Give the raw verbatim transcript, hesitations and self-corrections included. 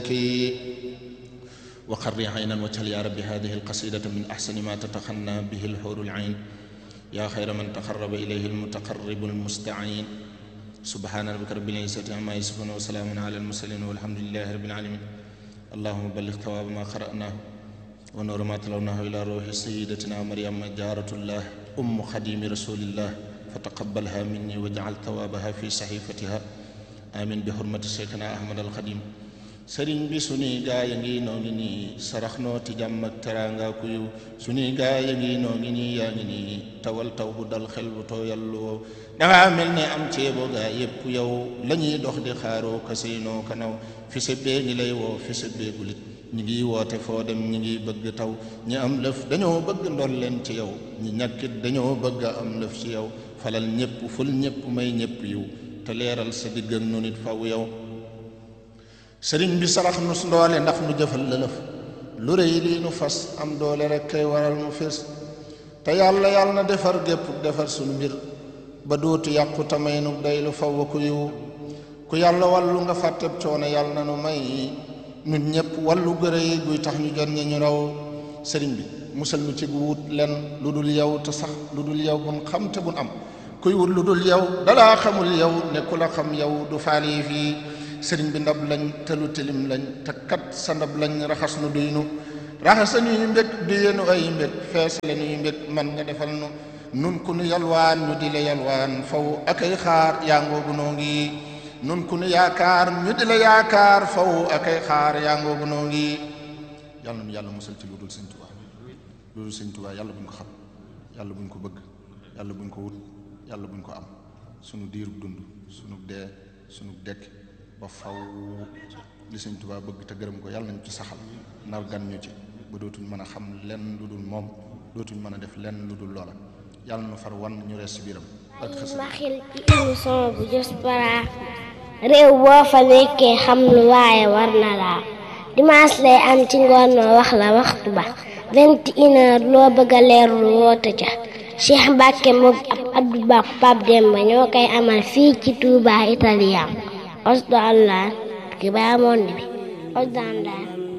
وقر عينا واجعل يا رب هذه القصيدة من أحسن ما تتخنى به الحور العين يا خير من تقرب إليه المتقرب المستعين سبحان ربك رب العزة عما يصفون وسلام على المرسلين والحمد لله رب العالمين اللهم بلغ ثواب ما قرأناه ونور ما تلوناه إلى روح سيدتنا مريم جارة الله أم خديم رسول الله فتقبلها مني واجعل ثوابها في صحيفتها آمين بحرمة شيخنا أحمد الخديم sëriñ bi suñuy gaa ya ngi noo ngi nii sarax noo ti jàmm ak teraanga ku yiw suñuy gaa ya ngi noo ngi nii yaa ngi nii tawal taw bu dal xel bu tooyal woo dangaa mel ne am ceebo gaa yépp yow la ñuy dox di xaaroo kasinoo kanaw fi sa bee ngi lay woo fi sa beegulit ñi ngi woote foo dem ñi ngi bëgg taw ñi am lëf dañoo bëgg ndol leen ci yow ñi ñàkkit dañoo bëgg am lëf ci yow falal ñépp ful ñépp may ñépp yiw te leeral sa digg ak nu nit faw yow sëriñ bi sarax nu ndoole ndax nu jëfal la lëf lu rëy lii nu fas am doole rek kay waral mu fés te yàlla yàlla na defar gépp defar suñu mbir ba dootu yàqu tamay nu day lu faw ku yiw ku yàlla wàllu nga fàtteb coono yàlla na nu may ñun ñëpp wàllu gërëy guy tax ñu jot ñi ñu raw sëriñ bi musal nu ci gu wut len lu dul yow te sax lu dul yow bun xam te bun am kuy wut lu dul yow dalaa xamul yow ne ku la xam yow du faali fii sëriñ bi ndab lañ te lu tilim lañ te kat sa ndab lañ raxas nu duy nu raxas nuy mbég du yenu ay mbég fees la nuy mbég man nga defal nu nun ku nu yalwaan ñu di la yalwaan faw akay xaar yaa ngoogu noo ngi nun ku nu yaakaar ñu di la yaakaar faw akay xaar yaa ngoogu noo ngi yàlla nu yàlla musal ci lu dul sëñ Tuubaa lu dul sëñ Tuubaa yàlla buñ ko xam yàlla buñ ko bëgg yàlla buñ ko wut yàlla buñ ko am sunu diirub dund sunu dee sunu dekk ba faw li sëñ Tuubaa bëgg te gërëm ko yàlla nañ ci saxal nar gan ñu ci ba dootuñ mën a xam lenn lu dul moom dootuñ mën a def lenn lu dul loola yàlla na far wan ñu rees ci biiram ak xës ma xil ci émission bu Diaspora réew boo fa nekkee xam lu waaye war na laa dimanche lay am ci ngoon noo wax la waxtu ba vingt et une heures loo bëgg a leerlu woote ca Cheikh Mbacke moom ab Abdou Ba Pape Demba ñoo koy amal fii ci Touba Italien Osdo Allah ki ba monde bi Osdo Allah